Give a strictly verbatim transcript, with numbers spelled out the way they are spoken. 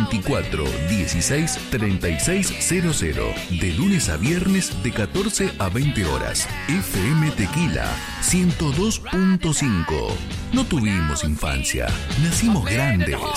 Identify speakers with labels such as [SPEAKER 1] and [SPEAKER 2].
[SPEAKER 1] veinticuatro dieciséis treinta y seis cero cero. De lunes a viernes de catorce a veinte horas. F M Tequila ciento dos punto cinco. No tuvimos infancia, nacimos grandes.